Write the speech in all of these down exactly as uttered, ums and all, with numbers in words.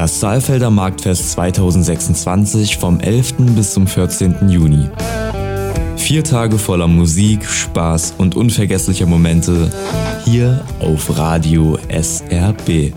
Das Saalfelder Marktfest zweitausendsechsundzwanzig vom elften bis zum vierzehnten Juni. Vier Tage voller Musik, Spaß und unvergesslicher Momente hier auf Radio S R B.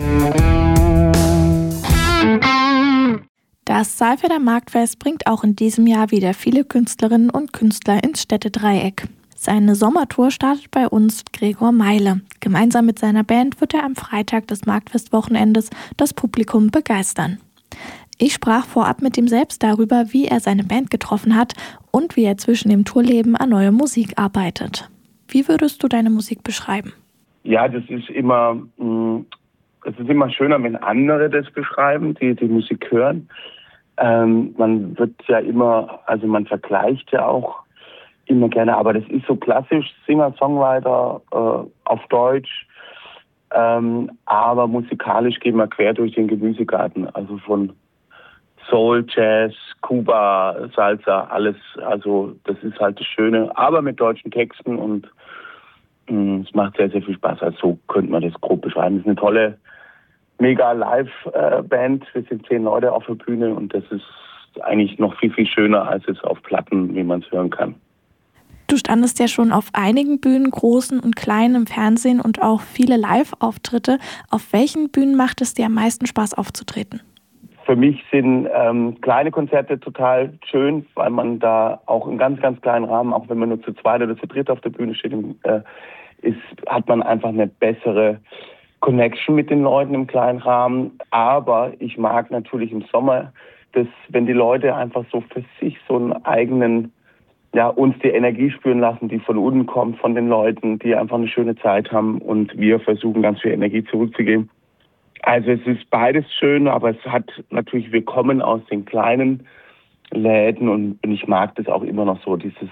Das Saalfelder Marktfest bringt auch in diesem Jahr wieder viele Künstlerinnen und Künstler ins Städtedreieck. Seine Sommertour startet bei uns Gregor Meile. Gemeinsam mit seiner Band wird er am Freitag des Marktfestwochenendes das Publikum begeistern. Ich sprach vorab mit ihm selbst darüber, wie er seine Band getroffen hat und wie er zwischen dem Tourleben an neuer Musik arbeitet. Wie würdest du deine Musik beschreiben? Ja, das ist immer, mh, es ist immer schöner, wenn andere das beschreiben, die die Musik hören. Ähm, man wird ja immer, also man vergleicht ja auch immer gerne, aber das ist so klassisch Singer-Songwriter äh, auf Deutsch, ähm, aber musikalisch gehen wir quer durch den Gemüsegarten, also von Soul, Jazz, Kuba, Salsa, alles, also das ist halt das Schöne, aber mit deutschen Texten und mh, es macht sehr, sehr viel Spaß, also so könnte man das grob beschreiben. Es ist eine tolle, mega Live-Band, wir sind zehn Leute auf der Bühne und das ist eigentlich noch viel, viel schöner als es auf Platten, wie man es hören kann. Du standest ja schon auf einigen Bühnen, großen und kleinen im Fernsehen und auch viele Live-Auftritte. Auf welchen Bühnen macht es dir am meisten Spaß aufzutreten? Für mich sind ähm, kleine Konzerte total schön, weil man da auch im ganz, ganz kleinen Rahmen, auch wenn man nur zu zweit oder zu dritt auf der Bühne steht, äh, ist, hat man einfach eine bessere Connection mit den Leuten im kleinen Rahmen. Aber ich mag natürlich im Sommer, dass, wenn die Leute einfach so für sich so einen eigenen, ja, uns die Energie spüren lassen, die von unten kommt, von den Leuten, die einfach eine schöne Zeit haben und wir versuchen ganz viel Energie zurückzugeben. Also es ist beides schön, aber es hat natürlich, wir kommen aus den kleinen Läden und ich mag das auch immer noch so, dieses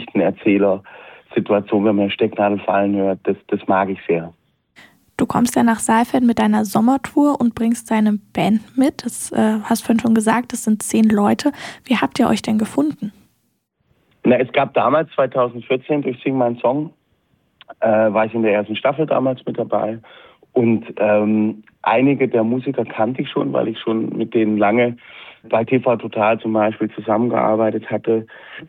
Geschichtenerzähler-Situation, wenn man Stecknadel fallen hört, das, das mag ich sehr. Du kommst ja nach Saalfeld mit deiner Sommertour und bringst deine Band mit. Das äh, hast du vorhin schon gesagt, das sind zehn Leute. Wie habt ihr euch denn gefunden? Na, es gab damals, zweitausendvierzehn, durch Sing Mein Song, äh, war ich in der ersten Staffel damals mit dabei. Und ähm, einige der Musiker kannte ich schon, weil ich schon mit denen lange bei T V Total zum Beispiel zusammengearbeitet hatte.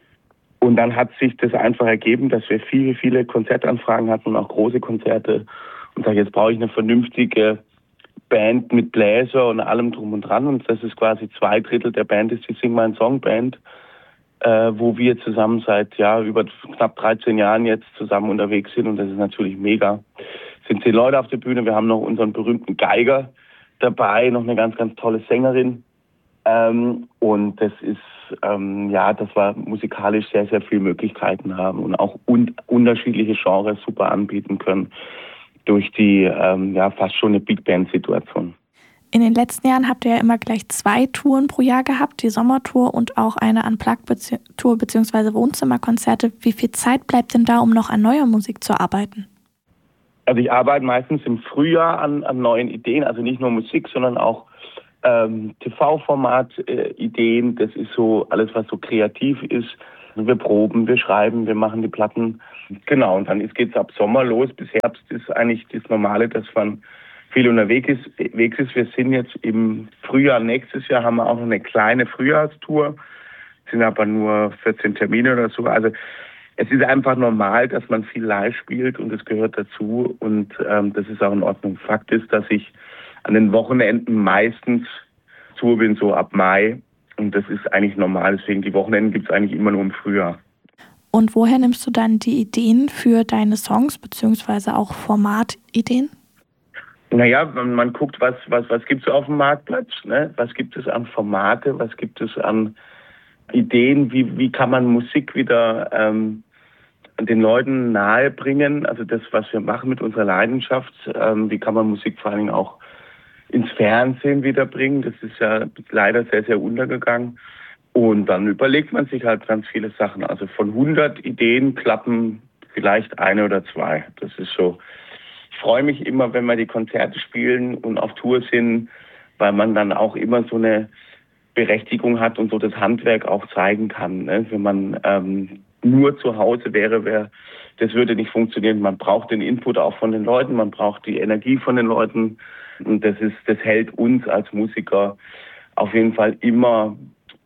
Und dann hat sich das einfach ergeben, dass wir viele, viele Konzertanfragen hatten und auch große Konzerte. Und sage, jetzt brauche ich eine vernünftige Band mit Bläser und allem drum und dran. Und das ist quasi zwei Drittel der Band, ist die Sing Mein Song Band, äh, wo wir zusammen seit ja über knapp dreizehn Jahren jetzt zusammen unterwegs sind. Und das ist natürlich mega. Es sind zehn Leute auf der Bühne. Wir haben noch unseren berühmten Geiger dabei, noch eine ganz, ganz tolle Sängerin. Ähm, und das ist, ähm, ja, dass wir musikalisch sehr, sehr viele Möglichkeiten haben und auch un- unterschiedliche Genres super anbieten können. Durch die ähm, ja fast schon eine Big-Band-Situation. In den letzten Jahren habt ihr ja immer gleich zwei Touren pro Jahr gehabt, die Sommertour und auch eine Unplugged-Tour bzw. Wohnzimmerkonzerte. Wie viel Zeit bleibt denn da, um noch an neuer Musik zu arbeiten? Also ich arbeite meistens im Frühjahr an, an neuen Ideen, also nicht nur Musik, sondern auch ähm, T V-Format-Ideen. Äh, das ist so alles, was so kreativ ist. Wir proben, wir schreiben, wir machen die Platten. Genau, und dann geht es ab Sommer los. Bis Herbst ist eigentlich das Normale, dass man viel unterwegs ist. Wir sind jetzt im Frühjahr, nächstes Jahr haben wir auch noch eine kleine Frühjahrstour. Es sind aber nur vierzehn Termine oder so. Also es ist einfach normal, dass man viel live spielt und das gehört dazu. Und ähm, das ist auch in Ordnung. Fakt ist, dass ich an den Wochenenden meistens Tour bin, so ab Mai. Und das ist eigentlich normal, deswegen die Wochenenden gibt es eigentlich immer nur im Frühjahr. Und woher nimmst du dann die Ideen für deine Songs, beziehungsweise auch Formatideen? Naja, man, man guckt, was, was, was gibt es auf dem Marktplatz, ne? Was gibt es an Formate, was gibt es an Ideen, wie, wie kann man Musik wieder ähm, den Leuten nahebringen, also das, was wir machen mit unserer Leidenschaft, ähm, wie kann man Musik vor allen Dingen auch ins Fernsehen wiederbringen. Das ist ja leider sehr, sehr untergegangen. Und dann überlegt man sich halt ganz viele Sachen. Also von hundert Ideen klappen vielleicht eine oder zwei. Das ist so. Ich freue mich immer, wenn wir die Konzerte spielen und auf Tour sind, weil man dann auch immer so eine Berechtigung hat und so das Handwerk auch zeigen kann. Ne? Wenn man ähm, nur zu Hause wäre, wäre, das würde nicht funktionieren. Man braucht den Input auch von den Leuten, man braucht die Energie von den Leuten. Und das ist, das hält uns als Musiker auf jeden Fall immer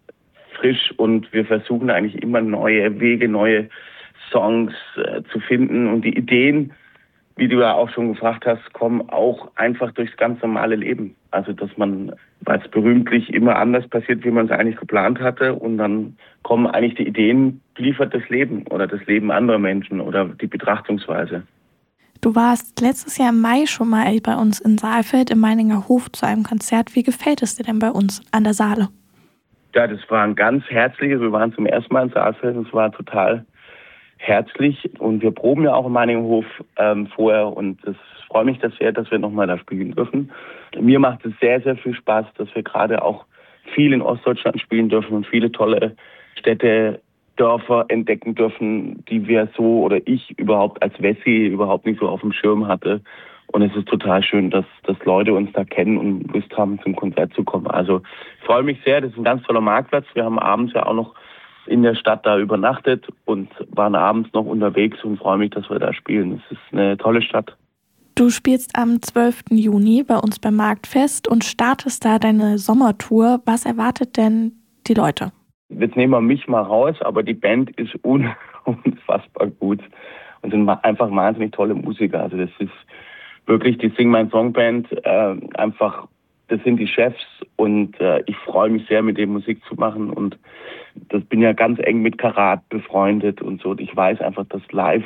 frisch und wir versuchen eigentlich immer neue Wege, neue Songs äh, zu finden. Und die Ideen, wie du ja auch schon gefragt hast, kommen auch einfach durchs ganz normale Leben. Also dass man, weil es berühmtlich immer anders passiert, wie man es eigentlich geplant hatte, und dann kommen eigentlich die Ideen, liefert das Leben oder das Leben anderer Menschen oder die Betrachtungsweise. Du warst letztes Jahr im Mai schon mal bei uns in Saalfeld im Meininger Hof zu einem Konzert. Wie gefällt es dir denn bei uns an der Saale? Ja, das war ein ganz herzliches. Wir waren zum ersten Mal in Saalfeld und es war total herzlich. Und wir proben ja auch im Meininger Hof ähm, vorher und es freut mich das sehr, dass wir nochmal da spielen dürfen. Mir macht es sehr, sehr viel Spaß, dass wir gerade auch viel in Ostdeutschland spielen dürfen und viele tolle Städte, Dörfer entdecken dürfen, die wir so oder ich überhaupt als Wessi überhaupt nicht so auf dem Schirm hatte. Und es ist total schön, dass, dass Leute uns da kennen und Lust haben, zum Konzert zu kommen. Also ich freue mich sehr, das ist ein ganz toller Marktplatz. Wir haben abends ja auch noch in der Stadt da übernachtet und waren abends noch unterwegs und freue mich, dass wir da spielen. Es ist eine tolle Stadt. Du spielst am zwölften Juni bei uns beim Marktfest und startest da deine Sommertour. Was erwartet denn die Leute? Jetzt nehmen wir mich mal raus, aber die Band ist un- unfassbar gut und sind einfach wahnsinnig tolle Musiker. Also das ist wirklich die Sing My Song Band, äh, einfach, das sind die Chefs und äh, ich freue mich sehr, mit dem Musik zu machen und das bin ja ganz eng mit Karat befreundet und so. Und ich weiß einfach, dass live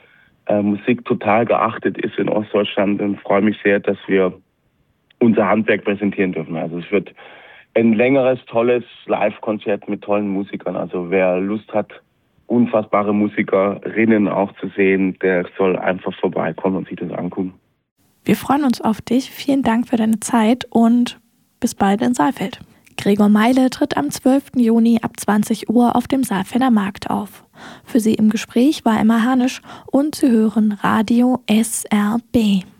äh, Musik total geachtet ist in Ostdeutschland und freue mich sehr, dass wir unser Handwerk präsentieren dürfen. Also es wird ein längeres, tolles Live-Konzert mit tollen Musikern. Also wer Lust hat, unfassbare Musikerinnen auch zu sehen, der soll einfach vorbeikommen und sich das angucken. Wir freuen uns auf dich. Vielen Dank für deine Zeit und bis bald in Saalfeld. Gregor Meile tritt am zwölften Juni ab zwanzig Uhr auf dem Saalfelder Markt auf. Für Sie im Gespräch war Emma Hanisch und Sie hören Radio S R B.